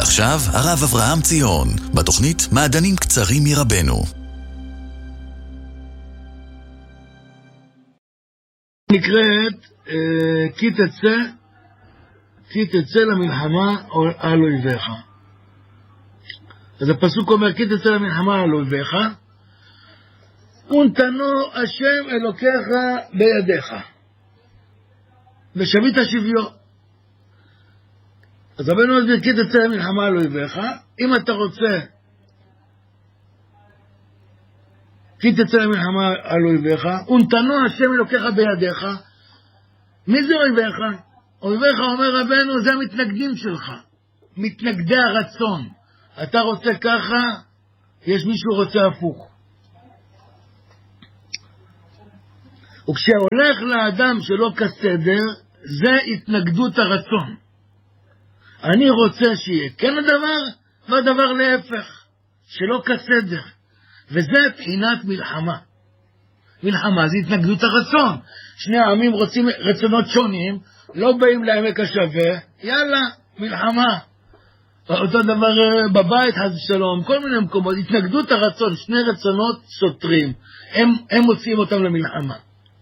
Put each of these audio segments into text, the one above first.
ועכשיו הרב אברהם ציון, בתוכנית מעדנים קצרים מרבנו. נקראת כי תצא למלחמה על אויביך. אז הפסוק אומר כי תצא למלחמה על אויביך, ונתנו השם אלוקיך בידיך, ושבית שביו. אז רבנו מסביר כי תצא למלחמה על אויביך. אם אתה רוצה כי תצא למלחמה על אויביך, ונתנו השם אלוקיך בידיך. מי זה אויביך? אויביך, אומר רבנו, זה המתנגדים שלך, מתנגדי הרצון. אתה רוצה ככה, יש מישהו רוצה הפוך. וכשהולך לאדם שלא כסדר, זה התנגדות הרצון. אני רוצה שיהיה כן הדבר, והדבר להפך, שלא כסדר. וזה בחינת מלחמה. מלחמה זה התנגדות הרצון. שני העמים רוצים רצונות שונים, לא באים לעמק השווה, יאללה, מלחמה. אותו דבר בבית, חס ושלום, כל מיני מקומות, התנגדות הרצון, שני רצונות סותרים, הם מוציאים אותם למלחמה.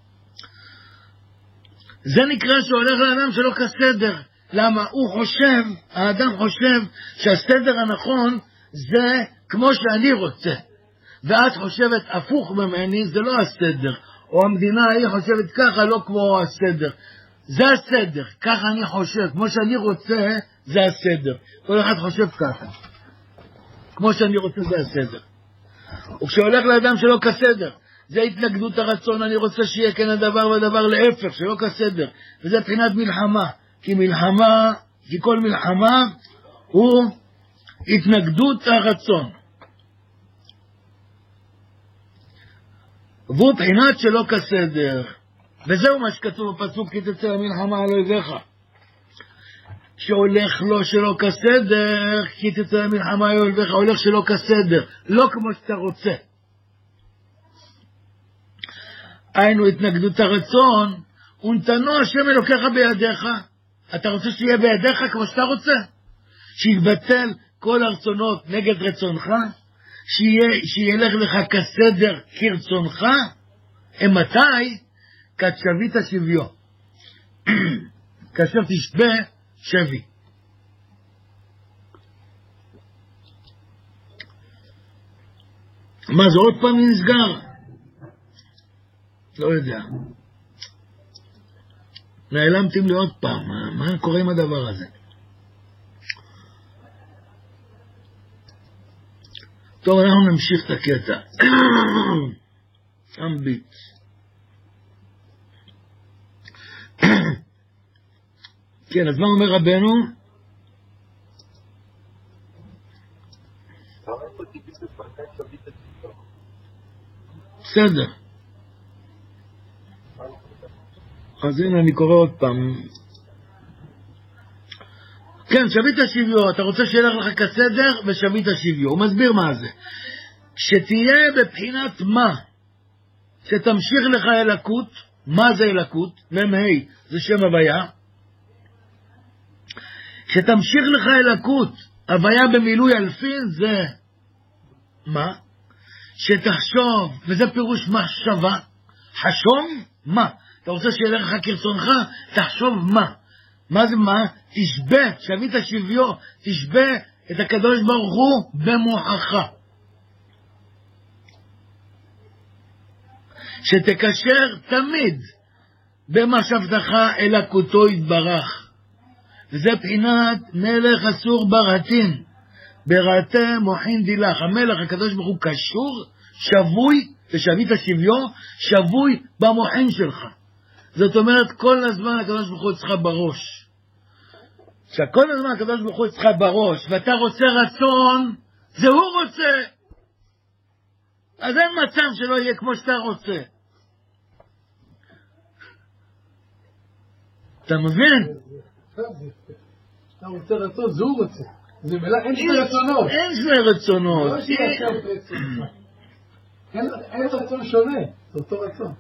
זה נקרא שהולך לאדם שלא כסדר. למה? הוא חושב, האדם חושב שהסדר הנכון זה כמו שאני רוצה. ואת חושבת הפוך ממני, זה לא הסדר. או המדינה היא חושבת ככה, לא כמו הסדר. זה הסדר, ככה אני חושב, כמו שאני רוצה, זה הסדר. כל אחד חושב ככה. כמו שאני רוצה, זה הסדר. וכשהולך לאדם שלא כסדר, זה התנגדות הרצון, אני רוצה שיהיה כן הדבר והדבר להפך, שלא כסדר. וזה בחינת מלחמה. כי כל מלחמה הוא התנגדות הרצון. והוא בחינת שלא כסדר. וזהו מה שכתוב בפסוק, כי תצא למלחמה על אויביך. שהולך לו שלא כסדר, כי תצא למלחמה על אויביך, הולך שלא כסדר, לא כמו שאתה רוצה. היינו התנגדות הרצון, ונתנו השם אלוקיך בידיך. אתה רוצה שיהיה בידיך כמו שאתה רוצה? שיתבטל כל הרצונות נגד רצונך? שילך לך כסדר כרצונך? מתי? כשבית שביו. כאשר תשבה שבי. מה זה עוד פעם נסגר? לא יודע. נעלמתם לי עוד פעם. מה קורה עם הדבר הזה? טוב, אנחנו נמשיך את הקטע. אמביט. כן, אז מה אומר רבנו? בסדר. אז הנה אני קורא עוד פעם. כן, שבית שביו, אתה רוצה שילך לך כסדר ושבית שביו. הוא מסביר מה זה. שתהיה בבחינת מה? שתמשיך לך אלקות. מה זה אלקות? ממהי, זה שם הוויה. שתמשיך לך אלקות, הוויה במילוי אלפין, זה מה? שתחשוב, וזה פירוש מחשבה. חשוב מה? אתה רוצה שילך לך כרצונך, תחשוב מה. מה זה מה? תשבה, שבית שביו, תשבה את הקדוש ברוך הוא במוחך. שתקשר תמיד במחשבתך אלוקותו יתברך. וזה בחינת מלך אסור ברהטין, ברהטי מוחין דילך. המלך הקדוש ברוך הוא קשור, שבוי, ושבית שביו, שבוי במוחין שלך. זאת אומרת, כל הזמן הקדוש ברוך הוא אצלך בראש. שכל הזמן הקדוש ברוך הוא אצלך בראש, ואתה רוצה רצון, זה הוא רוצה. אז אין מצב שלא יהיה כמו שאתה רוצה. אתה מבין? אתה רוצה רצון, זה הוא רוצה. אין שני רצונות. אין שני רצונות. אין רצון שונה, זה אותו רצון.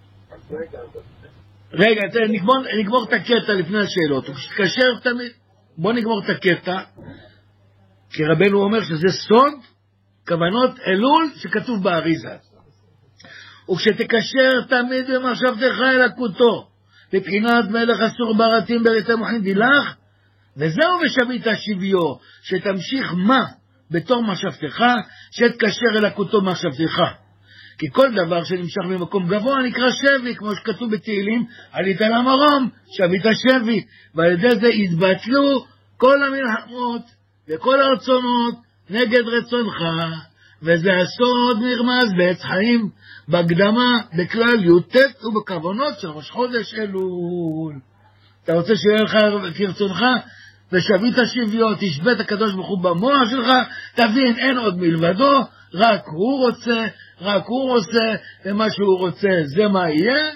רגע, נגמור את הקטע לפני השאלות. בוא נגמור את הקטע. כי רבנו אומר שזה סוד כוונות אלול שכתוב באריזה. וכשתקשר תמיד במחשבתך אל הקותו, בבחינת מלך אסור ברתים בריתי מוחין דילך, וזהו ושבית שביו, שתמשיך מה בתור מחשבתך, שתקשר אל הקותו מחשבתך. כי כל דבר שנמשך במקום גבוה נקרא שבי, כמו שכתוב בתהילים, עלית למרום, שבית שבי, ועל ידי זה התבטלו כל המלחמות וכל הרצונות נגד רצונך, וזה הסוד נרמז בעץ חיים, בהקדמה, בכלל י"ט ובכוונות של ראש חודש אלול. אתה רוצה שיהיה לך כרצונך, ושבית שביו, תשבט הקדוש ברוך הוא במוח שלך, תבין, אין עוד מלבדו, רק הוא רוצה, רק הוא עושה, ומה שהוא רוצה, זה מה יהיה.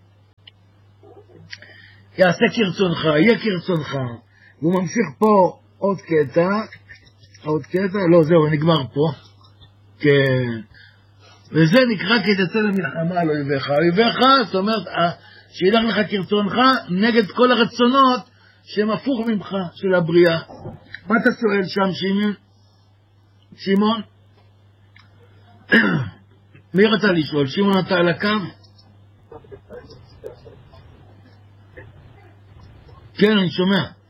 יעשה כרצונך, יהיה כרצונך. והוא ממשיך פה עוד קטע, לא, זהו, נגמר פה. כן. וזה נקרא כי תצא למלחמה על אויביך. אויביך, זאת אומרת, שילך לך כרצונך נגד כל הרצונות שהם הפוך ממך, של הבריאה. מה אתה שואל שם, שמעון? מי רצה לשאול? שמעון, אתה על הקו? כן, אני שומע.